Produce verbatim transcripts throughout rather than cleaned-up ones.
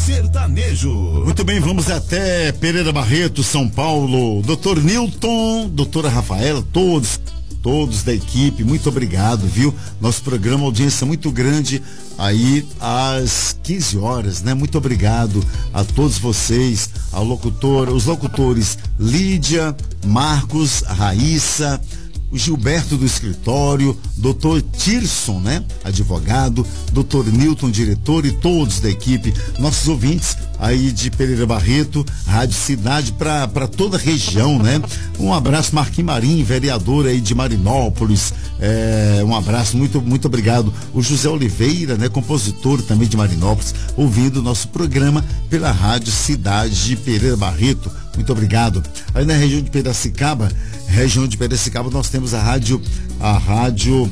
Sertanejo. Muito bem, vamos até Pereira Barreto, São Paulo. doutor Nilton, doutora Rafaela, todos, todos da equipe, muito obrigado, viu? Nosso programa, audiência muito grande aí às quinze horas, né? Muito obrigado a todos vocês, ao locutor, os locutores Lídia, Marcos, Raíssa, o Gilberto do escritório, doutor Tirson, né? Advogado, doutor Nilton, diretor, e todos da equipe, nossos ouvintes aí de Pereira Barreto, Rádio Cidade, para para toda a região, né? Um abraço, Marquinhos Marim, vereador aí de Marinópolis, é, um abraço, muito, muito obrigado. O José Oliveira, né? Compositor também de Marinópolis, ouvindo o nosso programa pela Rádio Cidade de Pereira Barreto. Muito obrigado. Aí na região de Piracicaba, região de Piracicaba, nós temos a rádio, a rádio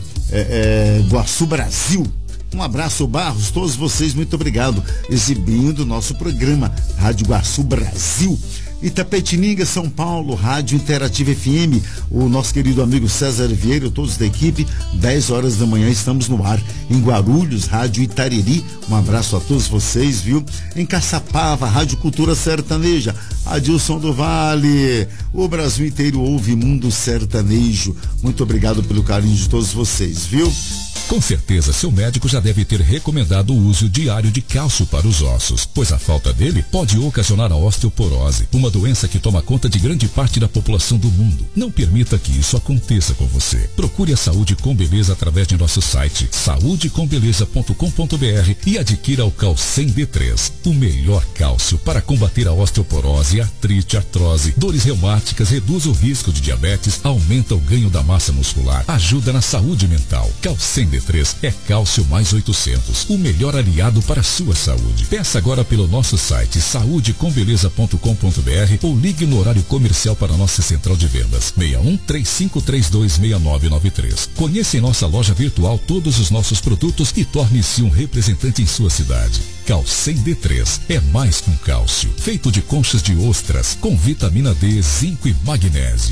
é, é, Guaçu Brasil. Um abraço, Barros, todos vocês, muito obrigado, exibindo o nosso programa, Rádio Guaçu Brasil. Itapetininga, São Paulo, Rádio Interativa F M, o nosso querido amigo César Vieira, todos da equipe, dez horas da manhã estamos no ar. Em Guarulhos, Rádio Itariri, um abraço a todos vocês, viu? Em Caçapava, Rádio Cultura Sertaneja, Adilson do Vale, o Brasil inteiro ouve Mundo Sertanejo. Muito obrigado pelo carinho de todos vocês, viu? Com certeza, seu médico já deve ter recomendado o uso diário de cálcio para os ossos, pois a falta dele pode ocasionar a osteoporose, uma doença que toma conta de grande parte da população do mundo. Não permita que isso aconteça com você. Procure a Saúde com Beleza através de nosso site saúde com beleza ponto com ponto br e adquira o Calcem D três, o melhor cálcio para combater a osteoporose, artrite, artrose, dores reumáticas, reduz o risco de diabetes, aumenta o ganho da massa muscular, ajuda na saúde mental. Calcem D três é cálcio mais oitocentos, o melhor aliado para a sua saúde. Peça agora pelo nosso site saúde com beleza ponto com ponto br ou ligue no horário comercial para a nossa central de vendas seis um três cinco três dois seis nove nove três. Conheça em nossa loja virtual todos os nossos produtos e torne-se um representante em sua cidade. Calcem D três é mais que um cálcio, feito de conchas de ostras com vitamina D, zinco e magnésio.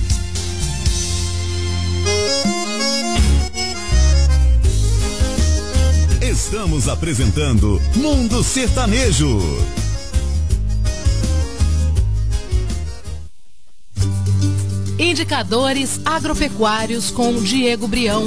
Estamos apresentando Mundo Sertanejo. Indicadores agropecuários com Diego Brião.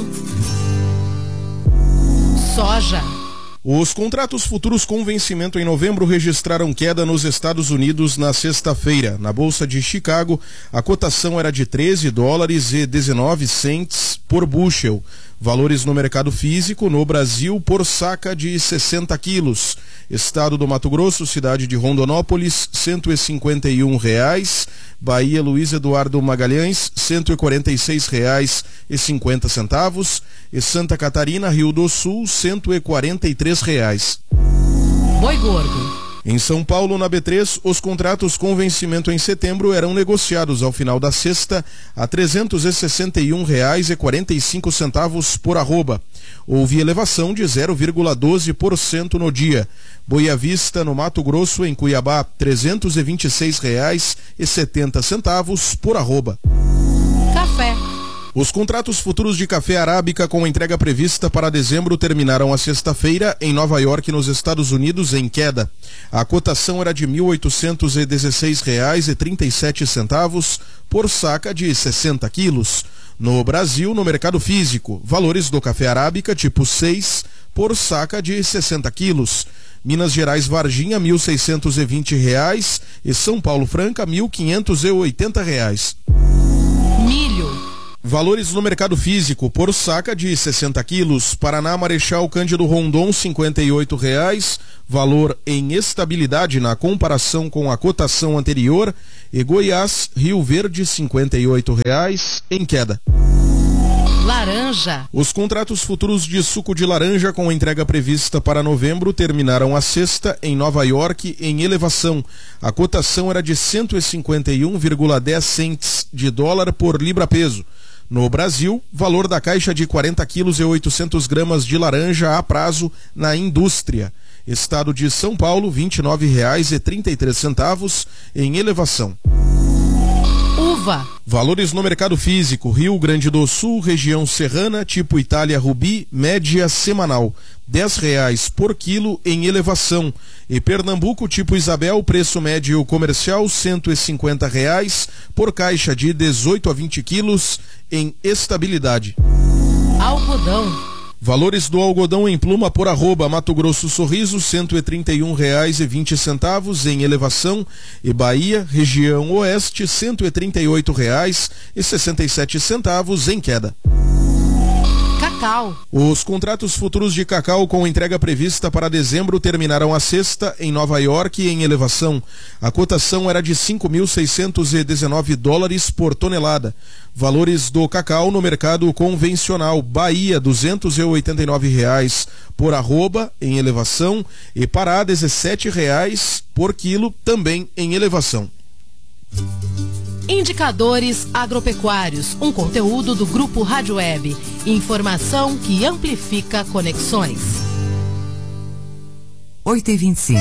Soja. Os contratos futuros com vencimento em novembro registraram queda nos Estados Unidos na sexta-feira. Na Bolsa de Chicago, a cotação era de treze dólares e dezenove centes por bushel. Valores no mercado físico, no Brasil, por saca de sessenta quilos. Estado do Mato Grosso, cidade de Rondonópolis, cento e cinquenta e um reais. Bahia, Luiz Eduardo Magalhães, cento e quarenta e seis reais e cinquenta centavos. E Santa Catarina, Rio do Sul, cento e quarenta e três reais. Boi gordo. Em São Paulo, na B três, os contratos com vencimento em setembro eram negociados ao final da sexta a trezentos e sessenta e um reais e quarenta e cinco centavos por arroba. Houve elevação de zero vírgula doze por cento no dia. Boi à vista, no Mato Grosso, em Cuiabá, trezentos e vinte e seis reais e setenta centavos por arroba. Café. Os contratos futuros de café arábica com entrega prevista para dezembro terminaram a sexta-feira em Nova York, nos Estados Unidos, em queda. A cotação era de mil oitocentos e dezesseis reais e trinta e sete centavos por saca de sessenta quilos. No Brasil, no mercado físico, valores do café arábica tipo seis por saca de sessenta quilos. Minas Gerais Varginha, mil seiscentos e vinte reais e São Paulo Franca, mil quinhentos e oitenta reais. Milho. Valores no mercado físico, por saca de sessenta quilos. Paraná, Marechal Cândido Rondon, cinquenta e oito reais, valor em estabilidade na comparação com a cotação anterior. E Goiás, Rio Verde, cinquenta e oito reais, em queda. Laranja. Os contratos futuros de suco de laranja com entrega prevista para novembro terminaram a sexta em Nova York em elevação. A cotação era de cento e cinquenta e um vírgula dez centes de dólar por libra-peso. No Brasil, valor da caixa de quarenta quilos e oitocentos gramas de laranja a prazo na indústria. Estado de São Paulo, vinte e nove reais e trinta e três centavos em elevação. Uva. Valores no mercado físico, Rio Grande do Sul, região serrana, tipo Itália Rubi, média semanal. dez reais por quilo em Elevação. E Pernambuco, tipo Isabel, preço médio comercial cento e cinquenta reais por caixa de dezoito a vinte quilos em Estabilidade. Algodão. Valores do algodão em pluma por arroba Mato Grosso Sorriso, cento e trinta e um reais e vinte centavos em Elevação, e Bahia, região oeste, cento e trinta e oito reais e sessenta e sete centavos em Queda. Cacau. Os contratos futuros de cacau com entrega prevista para dezembro terminaram a sexta em Nova York em Elevação. A cotação era de cinco mil seiscentos e dezenove dólares por tonelada. Valores do cacau no mercado convencional: Bahia, duzentos e oitenta e nove reais por arroba em Elevação, e Pará, dezessete reais por quilo também em Elevação. Indicadores agropecuários, um conteúdo do Grupo Rádio Web. Informação que amplifica conexões. oito e vinte e cinco.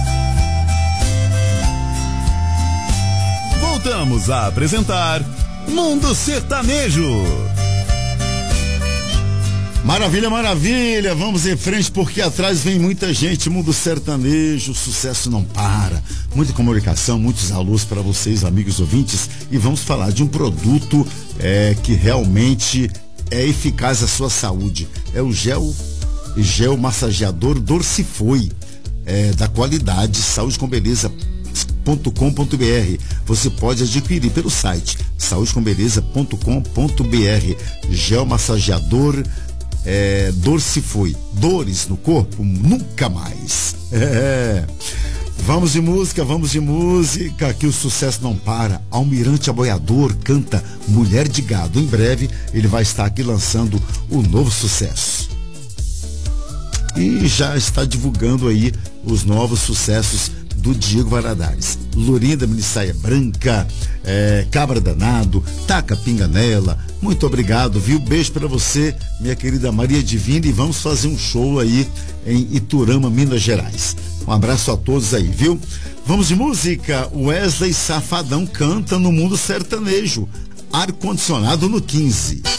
Voltamos a apresentar Mundo Sertanejo. Maravilha, maravilha, vamos em frente porque atrás vem muita gente. Mundo sertanejo, o sucesso não para. Muita comunicação, muitos alôs para vocês, amigos ouvintes, e vamos falar de um produto é, que realmente é eficaz à sua saúde. É o gel, gel massageador Dorcifoi, é, da qualidade saúde com beleza ponto com ponto b r. Você pode adquirir pelo site saúde com beleza ponto com ponto b r. Gel massageador É, Dorcifoi, dores no corpo nunca mais. É. Vamos de música, vamos de música, que o sucesso não para. Almirante Aboiador canta Mulher de Gado. Em breve ele vai estar aqui lançando o novo sucesso. E já está divulgando aí os novos sucessos do Diego Valadares. Lourinda Minissaia Branca, é, Cabra Danado, Taca Pinga Nela. Muito obrigado, viu? Beijo pra você, minha querida Maria Divina, e vamos fazer um show aí em Iturama, Minas Gerais. Um abraço a todos aí, viu? Vamos de música. Wesley Safadão canta no Mundo Sertanejo. Ar-condicionado no quinze.